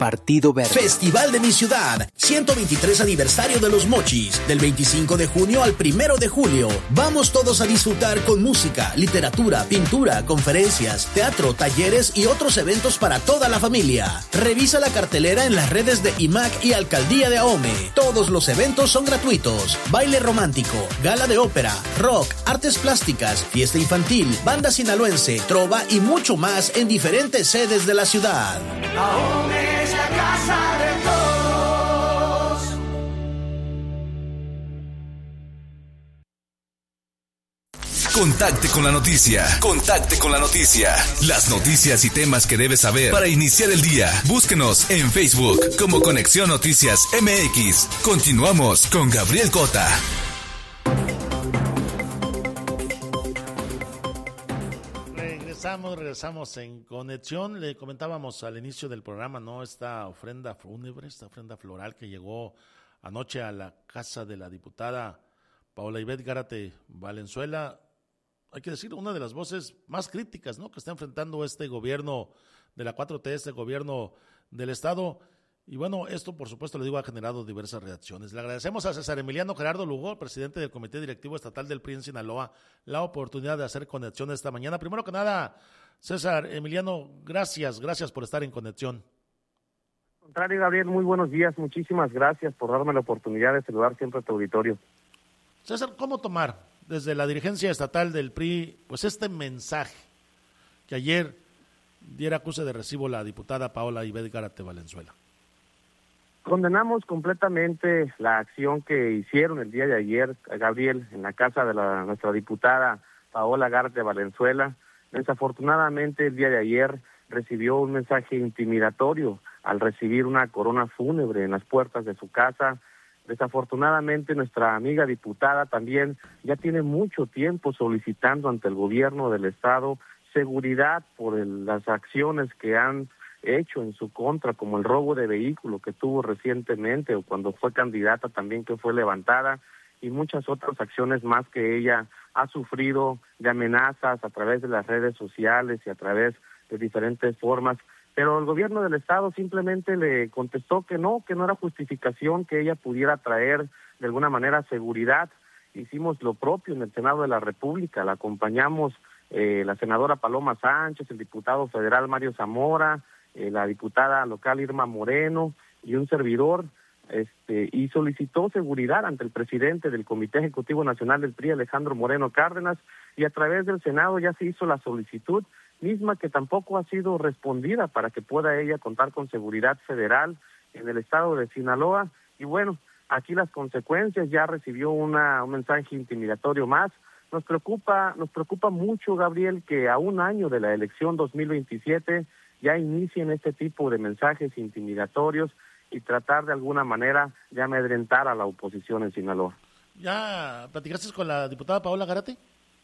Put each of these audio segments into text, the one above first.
Partido Verde. Festival de mi ciudad, 123 aniversario de los Mochis, del 25 de junio al 1 de julio. Vamos todos a disfrutar con música, literatura, pintura, conferencias, teatro, talleres y otros eventos para toda la familia. Revisa la cartelera en las redes de IMAC y Alcaldía de Ahome. Todos los eventos son gratuitos. Baile romántico, gala de ópera, rock, artes plásticas, fiesta infantil, banda sinaloense, trova y mucho más en diferentes sedes de la ciudad. Ahome es la casa de todos. Contacte con la noticia. Contacte con la noticia. Las noticias y temas que debes saber para iniciar el día. Búsquenos en Facebook como Conexión Noticias MX. Continuamos con Gabriel Cota. Regresamos en conexión. Le comentábamos al inicio del programa, ¿no? Esta ofrenda fúnebre, esta ofrenda floral que llegó anoche a la casa de la diputada Paola Ivette Gárate Valenzuela. Hay que decir, una de las voces más críticas, ¿no?, que está enfrentando este gobierno de la 4T, este gobierno del Estado. Y bueno, esto por supuesto, le digo, ha generado diversas reacciones. Le agradecemos a César Emiliano Gerardo Lugo, presidente del Comité Directivo Estatal del PRI en Sinaloa, la oportunidad de hacer conexión esta mañana. Primero que nada, César Emiliano, gracias por estar en conexión. Al contrario, Gabriel, muy buenos días, muchísimas gracias por darme la oportunidad de saludar siempre a tu auditorio. César, ¿cómo tomar desde la dirigencia estatal del PRI pues este mensaje que ayer diera acuse de recibo la diputada Paola Ivette Gárate Valenzuela? Condenamos completamente la acción que hicieron el día de ayer, Gabriel, en la casa de nuestra diputada Paola Gárate Valenzuela. Desafortunadamente, el día de ayer recibió un mensaje intimidatorio al recibir una corona fúnebre en las puertas de su casa. Desafortunadamente, nuestra amiga diputada también ya tiene mucho tiempo solicitando ante el gobierno del Estado seguridad por las acciones que han hecho en su contra, como el robo de vehículo que tuvo recientemente o cuando fue candidata también, que fue levantada, y muchas otras acciones más que ella ha sufrido de amenazas a través de las redes sociales y a través de diferentes formas. Pero el gobierno del Estado simplemente le contestó que no era justificación que ella pudiera traer de alguna manera seguridad. Hicimos lo propio en el Senado de la República, la acompañamos la senadora Paloma Sánchez, el diputado federal Mario Zamora, la diputada local Irma Moreno y un servidor, y solicitó seguridad ante el presidente del Comité Ejecutivo Nacional del PRI, Alejandro Moreno Cárdenas, y a través del Senado ya se hizo la solicitud, misma que tampoco ha sido respondida para que pueda ella contar con seguridad federal en el estado de Sinaloa. Y bueno, aquí las consecuencias, ya recibió un mensaje intimidatorio más. Nos preocupa mucho, Gabriel, que a un año de la elección 2027 ya inicien este tipo de mensajes intimidatorios y tratar de alguna manera de amedrentar a la oposición en Sinaloa. ¿Ya platicaste con la diputada Paola Gárate?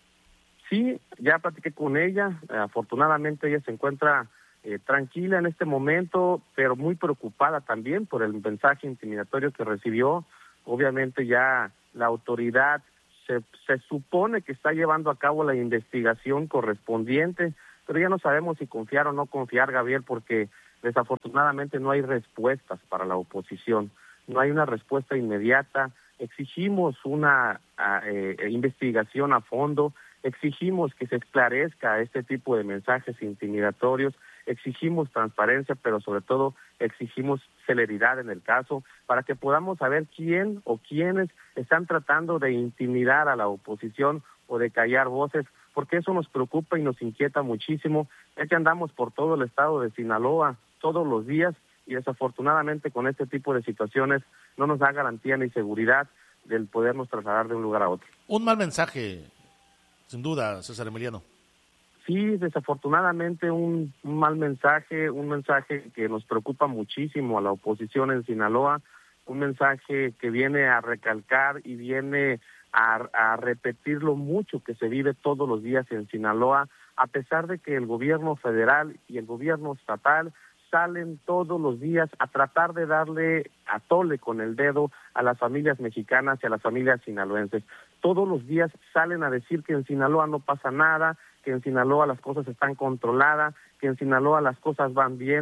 Sí, ya platiqué con ella. Afortunadamente ella se encuentra tranquila en este momento, pero muy preocupada también por el mensaje intimidatorio que recibió. Obviamente ya la autoridad se supone que está llevando a cabo la investigación correspondiente, pero ya no sabemos si confiar o no confiar, Gabriel, porque desafortunadamente no hay respuestas para la oposición, no hay una respuesta inmediata. Exigimos una investigación a fondo, exigimos que se esclarezca este tipo de mensajes intimidatorios, exigimos transparencia, pero sobre todo exigimos celeridad en el caso para que podamos saber quién o quiénes están tratando de intimidar a la oposición o de callar voces, porque eso nos preocupa y nos inquieta muchísimo, ya que andamos por todo el estado de Sinaloa todos los días y desafortunadamente con este tipo de situaciones no nos da garantía ni seguridad del podernos trasladar de un lugar a otro. Un mal mensaje, sin duda, César Emiliano. Sí, desafortunadamente un mal mensaje, un mensaje que nos preocupa muchísimo a la oposición en Sinaloa, un mensaje que viene a recalcar y viene a repetir lo mucho que se vive todos los días en Sinaloa, a pesar de que el gobierno federal y el gobierno estatal salen todos los días a tratar de darle a tole con el dedo a las familias mexicanas y a las familias sinaloenses. Todos los días salen a decir que en Sinaloa no pasa nada, que en Sinaloa las cosas están controladas, que en Sinaloa las cosas van bien,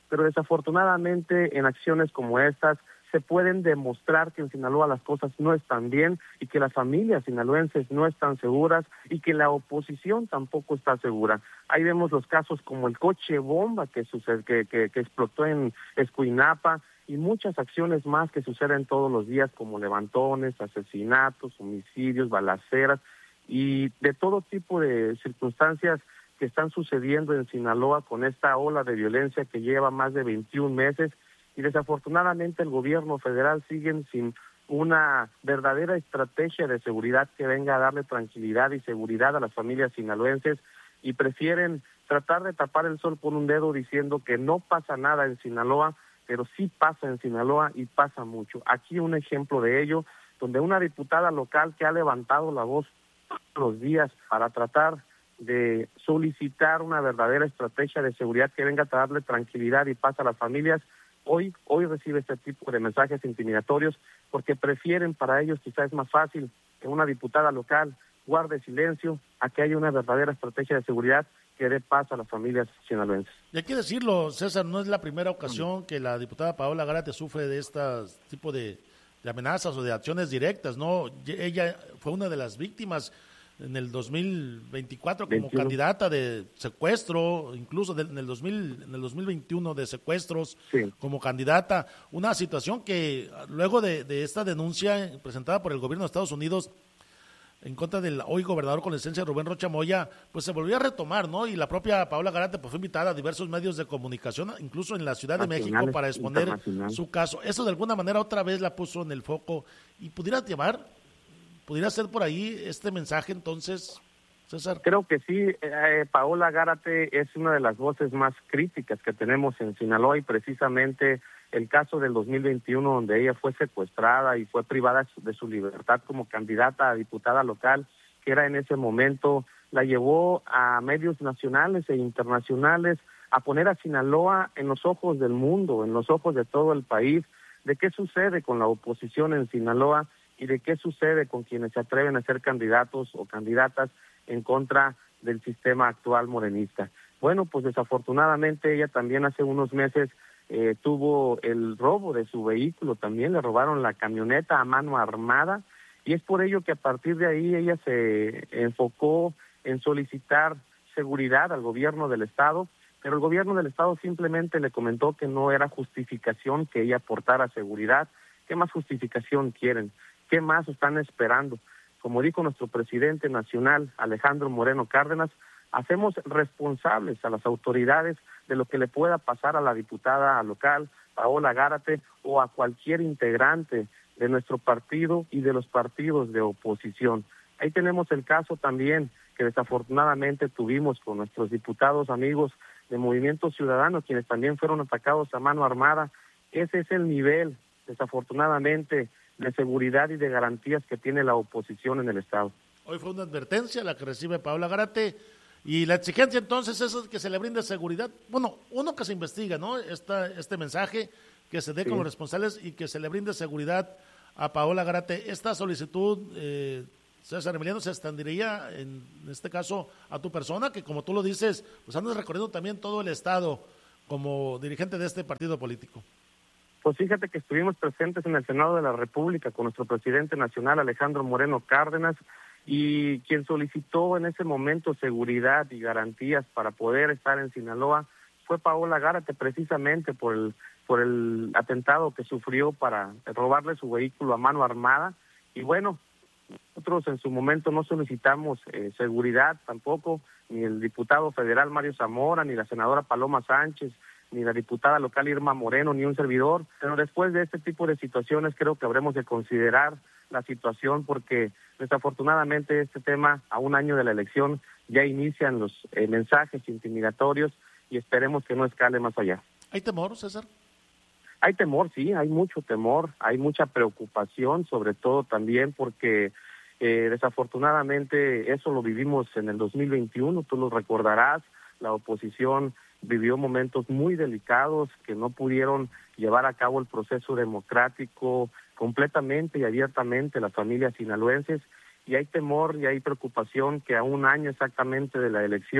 pero desafortunadamente en acciones como estas se pueden demostrar que en Sinaloa las cosas no están bien y que las familias sinaloenses no están seguras y que la oposición tampoco está segura. Ahí vemos los casos como el coche bomba que explotó en Escuinapa y muchas acciones más que suceden todos los días como levantones, asesinatos, homicidios, balaceras y de todo tipo de circunstancias que están sucediendo en Sinaloa con esta ola de violencia que lleva más de 21 meses. Y desafortunadamente el gobierno federal sigue sin una verdadera estrategia de seguridad que venga a darle tranquilidad y seguridad a las familias sinaloenses y prefieren tratar de tapar el sol con un dedo diciendo que no pasa nada en Sinaloa, pero sí pasa en Sinaloa y pasa mucho. Aquí un ejemplo de ello, donde una diputada local que ha levantado la voz todos los días para tratar de solicitar una verdadera estrategia de seguridad que venga a darle tranquilidad y paz a las familias, hoy recibe este tipo de mensajes intimidatorios porque prefieren, para ellos quizás es más fácil que una diputada local guarde silencio a que haya una verdadera estrategia de seguridad que dé paz a las familias sinaloenses. Y hay que decirlo, César, no es la primera ocasión que la diputada Paola Gárate sufre de este tipo de amenazas o de acciones directas, ¿no? Ella fue una de las víctimas en el 2024 como 21. Candidata de secuestro, incluso en el 2021 de secuestros, sí. Como candidata, una situación que luego de esta denuncia presentada por el gobierno de Estados Unidos en contra del hoy gobernador con licencia Rubén Rocha Moya, pues se volvió a retomar, ¿no? Y la propia Paola Gárate pues, fue invitada a diversos medios de comunicación, incluso en la Ciudad de México, para exponer su caso. Eso de alguna manera otra vez la puso en el foco y pudiera ser por ahí este mensaje entonces, César. Creo que sí, Paola Gárate es una de las voces más críticas que tenemos en Sinaloa y precisamente el caso del 2021 donde ella fue secuestrada y fue privada de su libertad como candidata a diputada local, que era en ese momento, la llevó a medios nacionales e internacionales a poner a Sinaloa en los ojos del mundo, en los ojos de todo el país, de qué sucede con la oposición en Sinaloa y de qué sucede con quienes se atreven a ser candidatos o candidatas en contra del sistema actual morenista. Bueno, pues desafortunadamente ella también hace unos meses tuvo el robo de su vehículo, también le robaron la camioneta a mano armada y es por ello que a partir de ahí ella se enfocó en solicitar seguridad al gobierno del estado, pero el gobierno del estado simplemente le comentó que no era justificación que ella aportara seguridad. ¿Qué más justificación quieren? ¿Qué más están esperando? Como dijo nuestro presidente nacional, Alejandro Moreno Cárdenas, hacemos responsables a las autoridades de lo que le pueda pasar a la diputada local, Paola Gárate, o a cualquier integrante de nuestro partido y de los partidos de oposición. Ahí tenemos el caso también que desafortunadamente tuvimos con nuestros diputados amigos de Movimiento Ciudadano, quienes también fueron atacados a mano armada. Ese es el nivel, desafortunadamente, de seguridad y de garantías que tiene la oposición en el Estado. Hoy fue una advertencia la que recibe Paola Gárate y la exigencia entonces es que se le brinde seguridad. Bueno, uno que se investiga, ¿no? Este mensaje que se dé con los responsables y que se le brinde seguridad a Paola Gárate. Esta solicitud, César Emiliano, se extendería en este caso a tu persona, que como tú lo dices, pues andas recorriendo también todo el estado como dirigente de este partido político. Pues fíjate que estuvimos presentes en el Senado de la República con nuestro presidente nacional, Alejandro Moreno Cárdenas, y quien solicitó en ese momento seguridad y garantías para poder estar en Sinaloa fue Paola Gárate, precisamente por el atentado que sufrió para robarle su vehículo a mano armada. Y bueno, nosotros en su momento no solicitamos seguridad tampoco, ni el diputado federal Mario Zamora, ni la senadora Paloma Sánchez, ni la diputada local Irma Moreno, ni un servidor, pero después de este tipo de situaciones creo que habremos de considerar la situación porque desafortunadamente este tema a un año de la elección ya inician los mensajes intimidatorios y esperemos que no escale más allá. ¿Hay temor, César? Hay temor, sí, hay mucho temor, hay mucha preocupación, sobre todo también porque desafortunadamente eso lo vivimos en el 2021, tú lo recordarás, la oposición vivió momentos muy delicados que no pudieron llevar a cabo el proceso democrático completamente y abiertamente las familias sinaloenses y hay temor y hay preocupación que a un año exactamente de la elección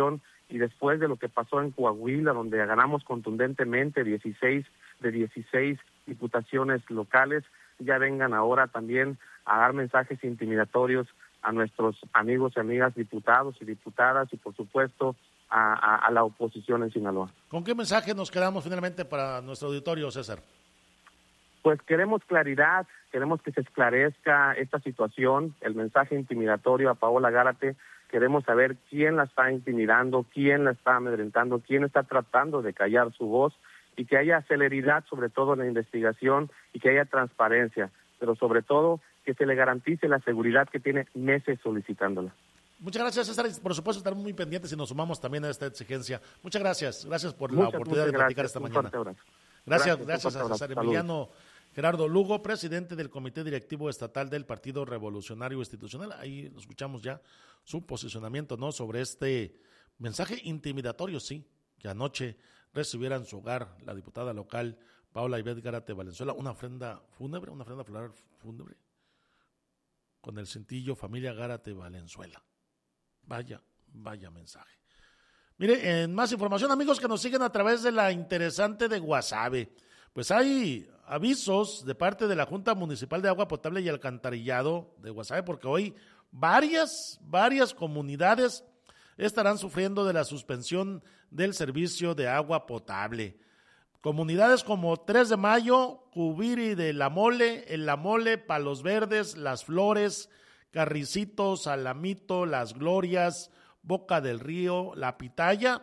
y después de lo que pasó en Coahuila, donde ganamos contundentemente 16 de 16 diputaciones locales, ya vengan ahora también a dar mensajes intimidatorios a nuestros amigos y amigas diputados y diputadas y por supuesto a la oposición en Sinaloa. ¿Con qué mensaje nos quedamos finalmente para nuestro auditorio, César? Pues queremos claridad, queremos que se esclarezca esta situación, el mensaje intimidatorio a Paola Gárate. Queremos saber quién la está intimidando, quién la está amedrentando, quién está tratando de callar su voz, y que haya celeridad sobre todo en la investigación y que haya transparencia, pero sobre todo que se le garantice la seguridad que tiene meses solicitándola. Muchas gracias, César, y por supuesto estaremos muy pendientes y nos sumamos también a esta exigencia. Muchas gracias por la oportunidad de platicar esta mañana. Gracias a César Emiliano Gerardo Lugo, presidente del Comité Directivo Estatal del Partido Revolucionario Institucional. Ahí escuchamos ya su posicionamiento, ¿no?, sobre este mensaje intimidatorio, sí, que anoche recibiera en su hogar la diputada local Paola Ivette Gárate Valenzuela una ofrenda floral fúnebre con el cintillo Familia Gárate Valenzuela. Vaya mensaje. Mire, en más información, amigos que nos siguen a través de la interesante de Guasave, pues hay avisos de parte de la Junta Municipal de Agua Potable y Alcantarillado de Guasave, porque hoy varias comunidades estarán sufriendo de la suspensión del servicio de agua potable. Comunidades como 3 de Mayo, Cubiri de La Mole, El La Mole, Palos Verdes, Las Flores, Carricito, Salamito, Las Glorias, Boca del Río, La Pitaya,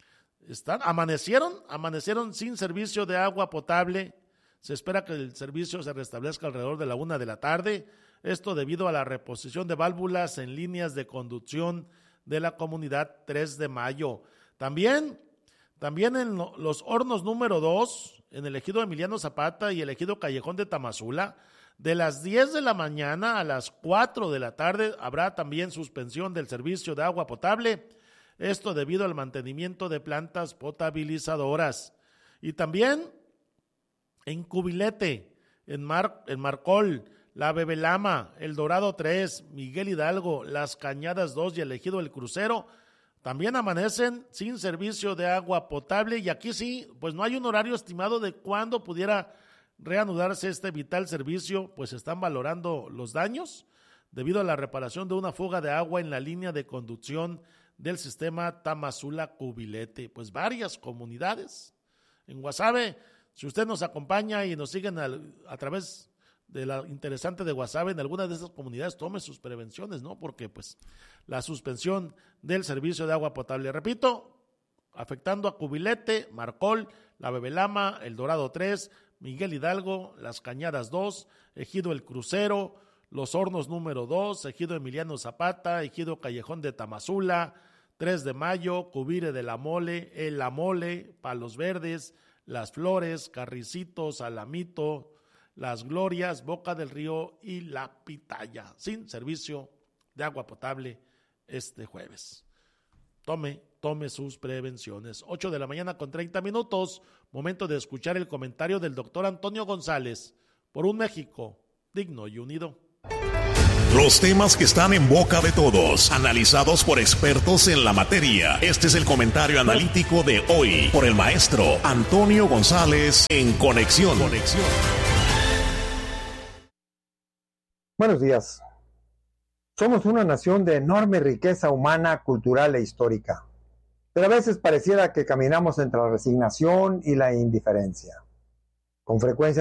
amanecieron sin servicio de agua potable. Se espera que el servicio se restablezca alrededor de la 1 de la tarde, esto debido a la reposición de válvulas en líneas de conducción de la comunidad 3 de Mayo. También en los hornos número 2, en el ejido Emiliano Zapata y el ejido Callejón de Tamazula, de las 10 de la mañana a las 4 de la tarde habrá también suspensión del servicio de agua potable, esto debido al mantenimiento de plantas potabilizadoras. Y también en Cubilete, en Marcol, La Bebelama, El Dorado 3, Miguel Hidalgo, Las Cañadas 2 y el ejido El Crucero, también amanecen sin servicio de agua potable, y aquí sí, pues no hay un horario estimado de cuándo pudiera reanudarse este vital servicio, pues están valorando los daños debido a la reparación de una fuga de agua en la línea de conducción del sistema Tamazula-Cubilete. Pues varias comunidades en Guasave, si usted nos acompaña y nos siguen a través de la interesante de Guasave, en alguna de esas comunidades tome sus prevenciones, ¿no? Porque pues la suspensión del servicio de agua potable, repito, afectando a Cubilete, Marcol, La Bebelama, El Dorado 3, Miguel Hidalgo, Las Cañadas 2, ejido El Crucero, Los Hornos número 2, ejido Emiliano Zapata, ejido Callejón de Tamazula, 3 de Mayo, Cubire de La Mole, El La Mole, Palos Verdes, Las Flores, Carricito, Salamito, Las Glorias, Boca del Río y La Pitaya, sin servicio de agua potable este jueves. Tome sus prevenciones. 8 de la mañana con 30 minutos, momento de escuchar el comentario del doctor Antonio González por un México digno y unido. Los temas que están en boca de todos, analizados por expertos en la materia. Este es el comentario analítico de hoy por el maestro Antonio González en Conexión. Buenos días. Somos una nación de enorme riqueza humana, cultural e histórica, pero a veces pareciera que caminamos entre la resignación y la indiferencia. Con frecuencia